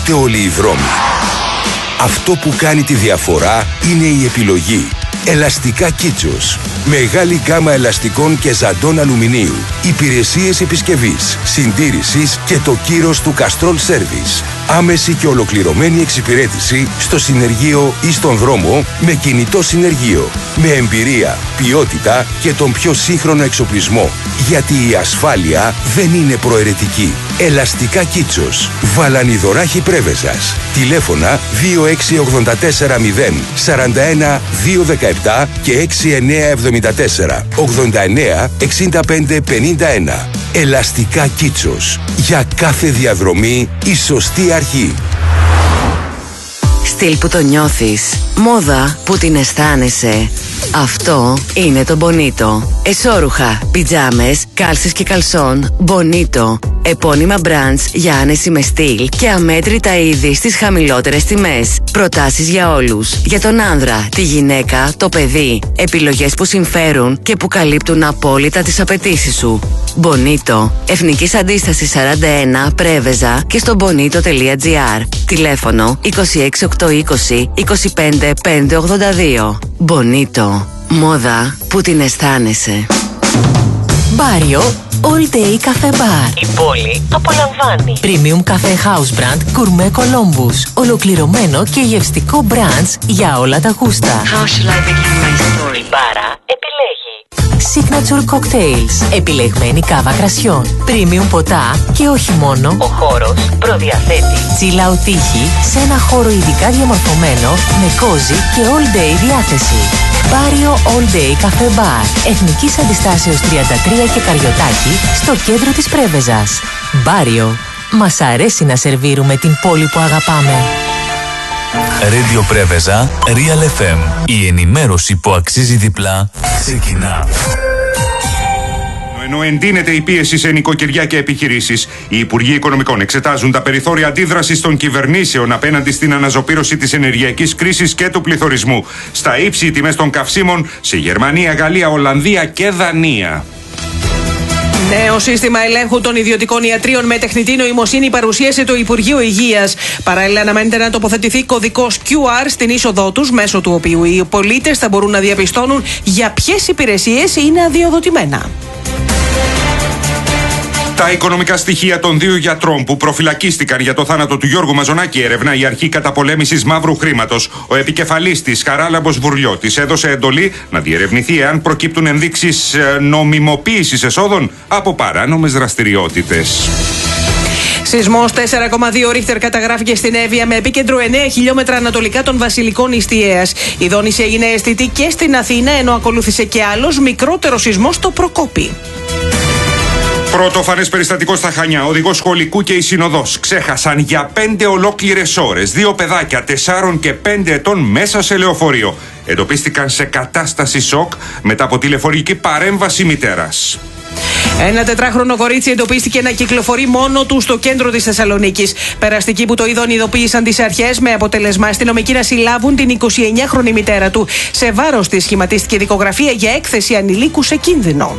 ούτε όλοι οι δρόμοι. Αυτό που κάνει τη διαφορά είναι η επιλογή. Ελαστικά Κίτσος. Μεγάλη γκάμα ελαστικών και ζαντών αλουμινίου. Υπηρεσίες επισκευής, συντήρησης και το κύρος του Castrol Service. Άμεση και ολοκληρωμένη εξυπηρέτηση στο συνεργείο ή στον δρόμο με κινητό συνεργείο. Με εμπειρία, ποιότητα και τον πιο σύγχρονο εξοπλισμό. Γιατί η ασφάλεια δεν είναι προαιρετική. Ελαστικά Κίτσος. Βαλανιδωράχη Πρέβεζας. Τηλέφωνα 26840 41 217 και 6974 89 65 51. Ελαστικά Κίτσος. Για κάθε διαδρομή η σωστή αρχή. Στυλ που το νιώθεις. Μόδα που την αισθάνεσαι. Αυτό είναι το Bonito. Εσώρουχα, πιτζάμες, κάλσες και καλσόν. Bonito. Επώνυμα brands για άνεση με στυλ και αμέτρητα είδη στις χαμηλότερες τιμές. Προτάσεις για όλους. Για τον άνδρα, τη γυναίκα, το παιδί. Επιλογές που συμφέρουν και που καλύπτουν απόλυτα τις απαιτήσεις σου. Bonito. Εθνικής Αντίστασης 41 Πρέβεζα και στο bonito.gr. Τηλέφωνο 26820 25 582. Bonito. Μόδα που την αισθάνεσαι. Μπάριο All Day Cafe Bar. Η πόλη απολαμβάνει. Premium Cafe House Brand Gourmet Columbus. Ολοκληρωμένο και γευστικό brands για όλα τα γούστα. How shall I begin my story? Η μπάρα επιλέγει. Signature Cocktails. Επιλεγμένη κάβα κρασιών. Premium ποτά και όχι μόνο. Ο χώρος προδιαθέτει chill out τύχη σε ένα χώρο ειδικά διαμορφωμένο με cozy και all day διάθεση. Μπάριο All Day Cafe Bar. Εθνικής Αντιστάσεως 33 και Καριωτάκη στο κέντρο της Πρέβεζας. Μπάριο. Μας αρέσει να σερβίρουμε την πόλη που αγαπάμε. Radio Πρέβεζα, Real FM. Η ενημέρωση που αξίζει διπλά ξεκινά. Ενώ εντείνεται η πίεση σε νοικοκυριά και επιχειρήσεις, οι Υπουργοί Οικονομικών εξετάζουν τα περιθώρια αντίδρασης των κυβερνήσεων απέναντι στην αναζωπήρωση της ενεργειακής κρίσης και του πληθωρισμού. Στα ύψη οι τιμές των καυσίμων σε Γερμανία, Γαλλία, Ολλανδία και Δανία. Νέο σύστημα ελέγχου των ιδιωτικών ιατρίων με τεχνητή νοημοσύνη παρουσίασε το Υπουργείο Υγείας. Παράλληλα, αναμένεται να τοποθετηθεί κωδικός QR στην είσοδό τους, μέσω του οποίου οι πολίτες θα μπορούν να διαπιστώνουν για ποιες υπηρεσίες είναι αδειοδοτημένα. Τα οικονομικά στοιχεία των δύο γιατρών που προφυλακίστηκαν για το θάνατο του Γιώργου Μαζονάκη έρευνα η Αρχή Καταπολέμησης Μαύρου Χρήματος. Ο επικεφαλής της, Χαράλαμπος Βουρλιώτης, έδωσε εντολή να διερευνηθεί εάν προκύπτουν ενδείξεις νομιμοποίησης εσόδων από παράνομες δραστηριότητες. Σεισμός 4,2 ρίχτερ καταγράφηκε στην Εύβοια με επίκεντρο 9 χιλιόμετρα ανατολικά των Βασιλικών Ιστιαίας. Η δόνηση έγινε αισθητή και στην Αθήνα, ενώ ακολούθησε και άλλος μικρότερος σεισμός στο Προκόπη. Πρωτοφανές περιστατικό στα Χανιά. Οδηγός σχολικού και η συνοδός ξέχασαν για 5 ολόκληρες ώρες 2 παιδάκια 4 και 5 ετών μέσα σε λεωφορείο. Εντοπίστηκαν σε κατάσταση σοκ μετά από τηλεφωνική παρέμβαση μητέρας. Ένα 4χρονο κορίτσι εντοπίστηκε να κυκλοφορεί μόνο του στο κέντρο της Θεσσαλονίκης. Περαστικοί που το είδαν ειδοποίησαν τις αρχές, με αποτέλεσμα αστυνομικοί να συλλάβουν την 29χρονη μητέρα του. Σε βάρος της σχηματίστηκε δικογραφία για έκθεση ανηλίκου σε κίνδυνο.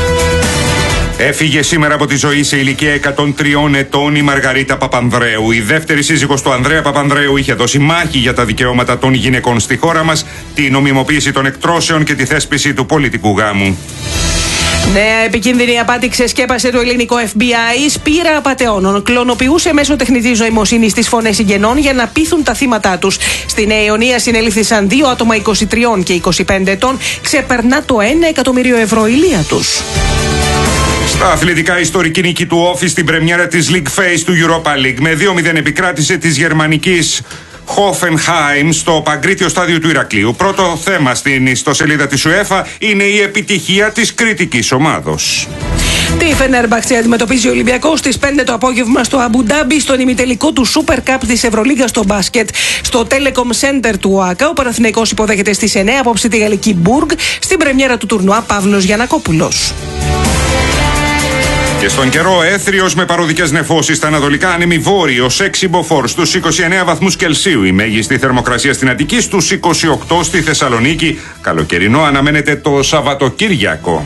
Έφυγε σήμερα από τη ζωή σε ηλικία 103 ετών η Μαργαρίτα Παπανδρέου. Η δεύτερη σύζυγος του Ανδρέα Παπανδρέου είχε δώσει μάχη για τα δικαιώματα των γυναικών στη χώρα μας, τη νομιμοποίηση των εκτρώσεων και τη θέσπιση του πολιτικού γάμου. Νέα επικίνδυνη απάτη ξεσκέπασε το ελληνικό FBI. Σπήρα απατεώνων κλωνοποιούσε μέσω τεχνητής νοημοσύνης τις φωνές συγγενών για να πείθουν τα θύματα τους. Στη Νέα Ιωνία συνελήφθησαν 2 άτομα 23 και 25 ετών. Ξεπερνά το 1 εκατομμύριο ευρώ ηλία τους. Στα αθλητικά, ιστορική νίκη του Όφη στην πρεμιέρα της League Phase του Europa League. Με 2-0 επικράτησε της γερμανικής Hoffenheim στο Παγκρίτιο στάδιο του Ηρακλείου. Πρώτο θέμα στην ιστοσελίδα της UEFA είναι η επιτυχία της κριτικής ομάδος. Τη Φενέρμπαχτσε αντιμετωπίζει ο Ολυμπιακός στις 5 το απόγευμα στο Αμπουντάμπι, στον ημιτελικό του Super Cup της Ευρωλίγκας στο μπάσκετ. Στο Telecom Center του ΟΑΚΑ, ο Παναθηναϊκός υποδέχεται στις 9 απόψε τη γαλλική Μπουργκ. Στην πρεμιέρα του τουρνουά, Παύλος Γιαννακόπουλος. Και στον καιρό, έθριος με παροδικές νεφώσεις στα ανατολικά, άνεμη βόρειος 6 μποφόρ στους 29 βαθμούς Κελσίου. Η μέγιστη θερμοκρασία στην Αττική στους 28 στη Θεσσαλονίκη. Καλοκαιρινό αναμένεται το Σαββατοκύριακο.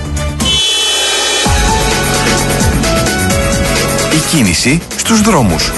Η κίνηση στους δρόμους.